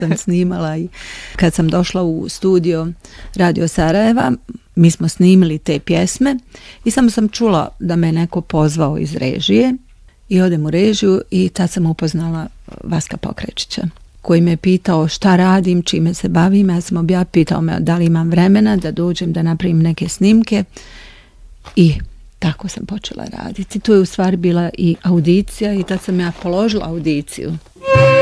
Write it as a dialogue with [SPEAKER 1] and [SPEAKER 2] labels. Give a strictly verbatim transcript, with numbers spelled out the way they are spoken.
[SPEAKER 1] sam snimala i kad sam došla u studio Radio Sarajeva, mi smo snimili te pjesme i samo sam čula da me neko pozvao iz režije i odem u režiju i tad sam upoznala Vaska Pokrečića koji me pitao šta radim, čime se bavim. Ja sam obja pitao me da li imam vremena da dođem da napravim neke snimke i tako sam počela raditi. To je u stvari bila i audicija i tad sam ja položila audiciju.